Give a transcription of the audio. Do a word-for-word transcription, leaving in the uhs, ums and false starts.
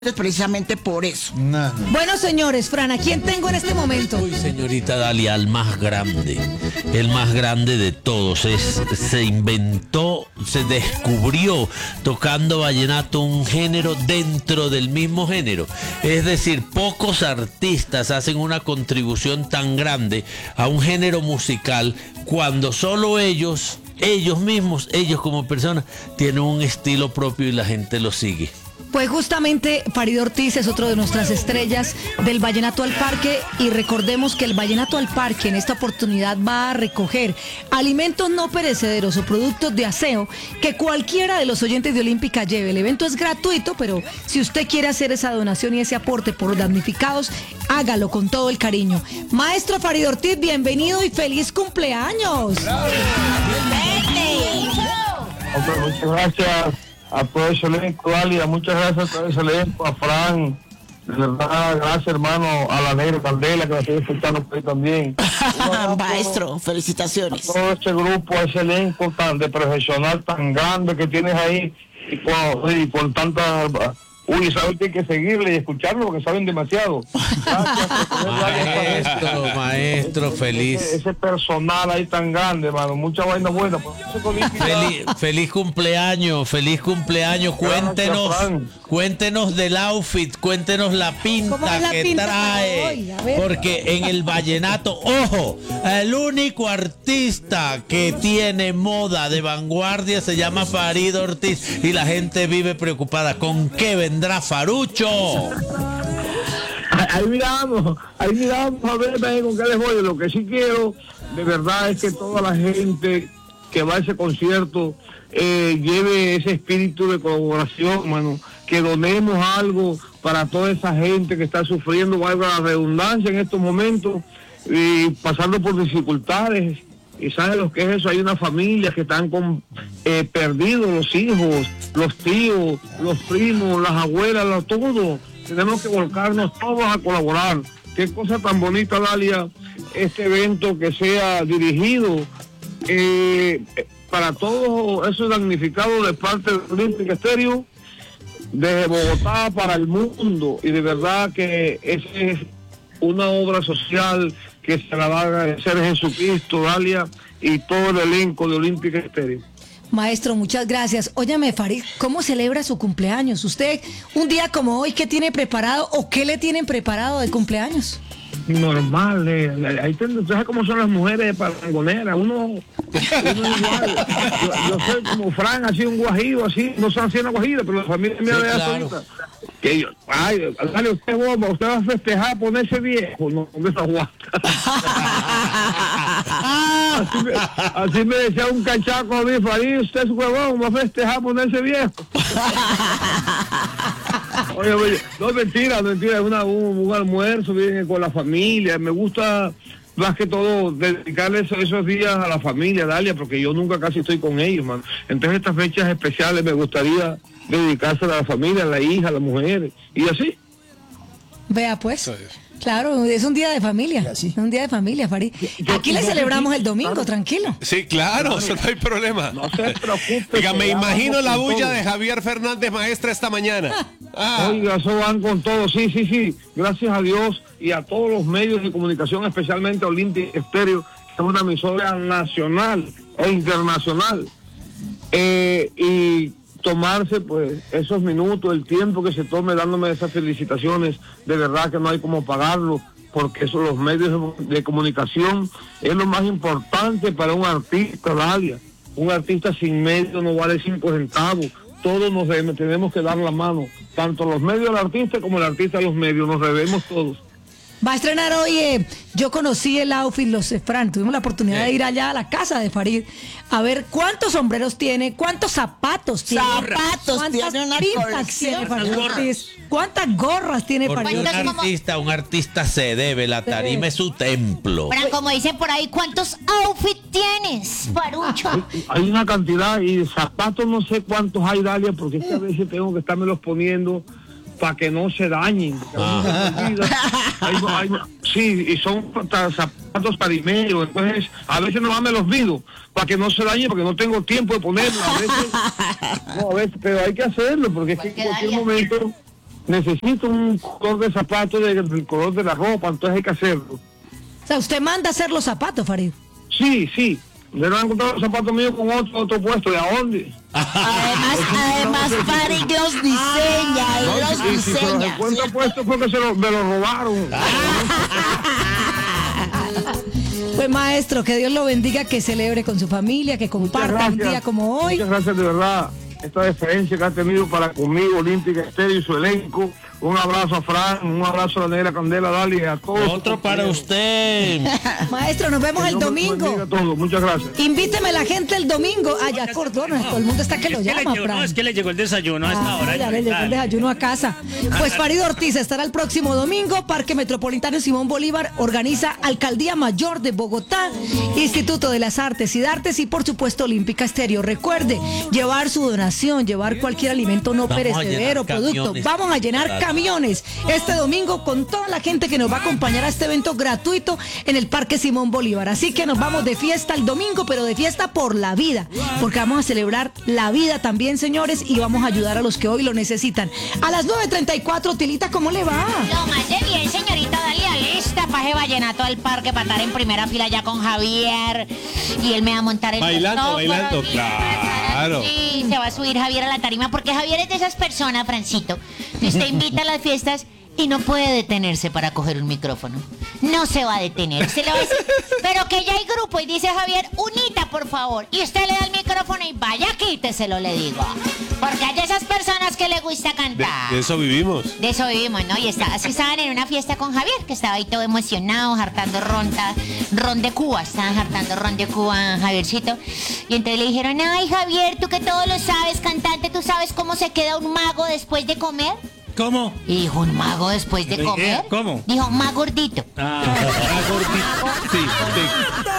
precisamente por eso. No, no. Bueno, señores, Fran, ¿a quién tengo en este momento? Uy, señorita Dalia, el más grande, el más grande de todos. Es, se inventó, se descubrió tocando vallenato, un género dentro del mismo género. Es decir, pocos artistas hacen una contribución tan grande a un género musical cuando solo ellos, ellos mismos, ellos como personas, tienen un estilo propio y la gente lo sigue. Pues justamente Farid Ortiz es otro de nuestras estrellas del Vallenato al Parque, y recordemos que el Vallenato al Parque en esta oportunidad va a recoger alimentos no perecederos o productos de aseo que cualquiera de los oyentes de Olímpica lleve. El evento es gratuito, pero si usted quiere hacer esa donación y ese aporte por los damnificados, hágalo con todo el cariño. Maestro Farid Ortiz, bienvenido y feliz cumpleaños. Hombre, muchas gracias a todo ese elenco, Dalia, muchas gracias a todo ese elenco, a Fran, de verdad, gracias hermano, a la Negra Candela, que la estoy escuchando por ahí también. Maestro, felicitaciones. A todo ese grupo, a ese elenco tan de profesional tan grande que tienes ahí, y con, y con tanta... Uy, sabes que hay que seguirle y escucharlo porque saben demasiado. Gracias, maestro, maestro, feliz. Ese, ese personal ahí tan grande, hermano, mucha vaina buena. Feliz, feliz cumpleaños, feliz cumpleaños. Cuéntenos, Gracias, cuéntenos del outfit, cuéntenos la pinta la que pinta trae. para hoy? A ver. Porque en el vallenato, ojo, el único artista que tiene moda de vanguardia se llama Farid Ortiz y la gente vive preocupada. ¿Con qué vendrá Farucho? Ahí miramos, ahí miramos a ver también con qué les voy. Lo que sí quiero, de verdad, es que toda la gente que va a ese concierto eh, lleve ese espíritu de colaboración, mano, que donemos algo para toda esa gente que está sufriendo, valga la redundancia, en estos momentos, y pasando por dificultades. Y ¿sabes lo que es eso? Hay unas familias que están con eh, perdidos, los hijos, los tíos, los primos, las abuelas, los, todo. Tenemos que volcarnos todos a colaborar. Qué cosa tan bonita, Dalia, este evento que sea dirigido eh, para todos esos damnificados de parte del Olímpica Estéreo, de Bogotá para el mundo. Y de verdad que esa es una obra social que se la va a agradecer Jesucristo, Dalia, y todo el elenco de Olímpica Estéreo. Maestro, muchas gracias. Óyame, Farid, ¿cómo celebra su cumpleaños? Usted, un día como hoy, ¿qué tiene preparado o qué le tienen preparado de cumpleaños? Normal, eh, ahí te, tú sabes cómo son las mujeres parangoneras, uno, uno igual, yo, yo soy como Fran, así un guajillo, así, no son así una guajira, pero la familia mía Sí, de claro. solita, que yo, ay, dale usted bomba, usted va a festejar, ponerse viejo, no, con esa guasta. así, me, así me decía un cachaco a mí, Farid, usted es huevón, va a festejar, ponerse viejo. Oye, oye, no, mentira, mentira, es una, un, un almuerzo bien con la familia. Me gusta más que todo dedicarle esos, esos días a la familia, Dalia, porque yo nunca casi estoy con ellos, man. Entonces estas fechas especiales me gustaría dedicarse a la familia, a la hija, a las mujeres, y así. Vea pues. Claro, es un día de familia, es un día de familia, Farid. Aquí le celebramos el domingo, tranquilo. Sí, claro, eso no hay problema. No se preocupe. Oiga, me que imagino vamos la con bulla todo. de Javier Fernández, maestra, esta mañana. Ah, Oiga, eso van con todo, sí, sí, sí. Gracias a Dios y a todos los medios de comunicación, especialmente a Olímpica Estéreo, que es una emisora nacional e internacional. Eh, y tomarse pues esos minutos, el tiempo que se tome dándome esas felicitaciones, de verdad que no hay como pagarlo, porque eso, los medios de, de comunicación es lo más importante para un artista, Dalia. Un artista sin medios no vale cinco centavos. Todos nos debemos, tenemos que dar la mano, tanto los medios del artista como el artista a los medios, nos debemos todos. Va a estrenar hoy, eh, yo conocí el outfit, los Fran, tuvimos la oportunidad de ir allá a la casa de Farid a ver cuántos sombreros tiene, cuántos zapatos tiene, Zapatos, cuántas tiene una pintas colección. tiene Farid Ortiz, cuántas gorras tiene Porque Farid un Ortiz. artista, un artista se debe, la tarima es su templo. Fran, como dicen por ahí, ¿cuántos outfits tienes, Farucho? Hay una cantidad y de zapatos no sé cuántos hay, Dalia, porque es que a veces tengo que estarme los poniendo para que no se dañen. Ah. Hay, hay, sí, y son zapatos tarimeros, entonces a veces no me los mido para que no se dañen, porque no tengo tiempo de ponerlos. A veces, no, a veces, pero hay que hacerlo, porque es que en cualquier momento necesito un color de zapato de- del color de la ropa, entonces hay que hacerlo. O sea, usted manda a hacer los zapatos, Farid. Sí, sí. Le van a encontrar los zapatos míos con otro, otro puesto. ¿De a dónde? Además, además, Farid los diseña, él los Y si se los diseña. encuentro puesto porque se lo, me lo robaron. Pues maestro, que Dios lo bendiga, que celebre con su familia, que comparta un día como hoy. Muchas gracias de verdad. Esta deferencia que ha tenido para conmigo, Olímpica Estéreo y su elenco. Un abrazo a Fran, un abrazo a la Negra Candela, Dali, y a todos. Otro para usted. Maestro, nos vemos Que el Dios me bendiga domingo. a todos. Muchas gracias. Invíteme la gente el domingo. Ah, ya acordó, no, todo el mundo está que lo Es que le llama, llegó- no, Fran. es que le llegó el desayuno a esta Ah, hora. ya le llegó el desayuno a casa. Pues Farid Ortiz estará el próximo domingo. Parque Metropolitano Simón Bolívar organiza Alcaldía Mayor de Bogotá, Instituto de las Artes y Dartes y por supuesto Olímpica Estéreo. Recuerde llevar su donación, llevar cualquier alimento no Vamos a perecedero, llenar producto. camiones. Vamos a llenar Claro. camiones este domingo con toda la gente que nos va a acompañar a este evento gratuito en el Parque Simón Bolívar. Así que nos vamos de fiesta el domingo, pero de fiesta por la vida, porque vamos a celebrar la vida también, señores, y vamos a ayudar a los que hoy lo necesitan. A las nueve treinta y cuatro, Tilita, ¿cómo le va? Lo más de bien, señorita Dalia, lista para ese vallenato al parque, para estar en primera fila ya con Javier. Y él me va a montar el Bailando, no, bailando, buenos días, claro. Sí, se va a subir Javier a la tarima, porque Javier es de esas personas, Francito, que usted invita a las fiestas y no puede detenerse para coger un micrófono. No se va a detener. Se le va a decir, pero que ya hay grupo. Y dice Javier, unita, por favor. Y usted le da el micrófono y vaya, quíteselo, le digo. Porque hay de esas personas que le gusta De, cantar. de eso vivimos. De eso vivimos, ¿no? Y está, así estaban en una fiesta con Javier, que estaba ahí todo emocionado, hartando ronda, ron de Cuba, estaban hartando ron de Cuba, Javiercito. Y entonces le dijeron, ay, Javier, tú que todo lo sabes, cantante, ¿tú sabes cómo se queda un mago después de comer? ¿Cómo? Y dijo, ¿un mago después de ¿Qué? comer? ¿Cómo? Dijo, más gordito. Ah, gordito. Sí, sí.